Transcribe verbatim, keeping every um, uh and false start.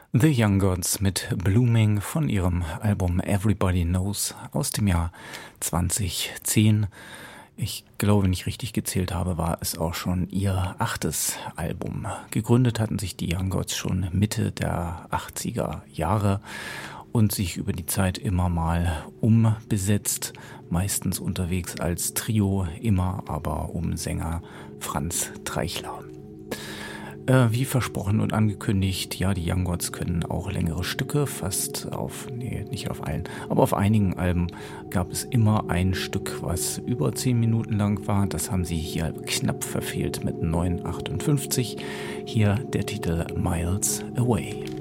The Young Gods mit Blooming von ihrem Album Everybody Knows aus dem Jahr zweitausendzehn. Ich glaube, wenn ich richtig gezählt habe, war es auch schon ihr achtes Album. Gegründet hatten sich die Young Gods schon Mitte der achtziger Jahre und sich über die Zeit immer mal umbesetzt, meistens unterwegs als Trio, immer aber um Sänger Franz Treichler. Äh, wie versprochen und angekündigt, ja, die Young Gods können auch längere Stücke, fast auf, nee, nicht auf allen, aber auf einigen Alben gab es immer ein Stück, was über zehn Minuten lang war. Das haben sie hier knapp verfehlt mit neun achtundfünfzig. Hier der Titel Miles Away.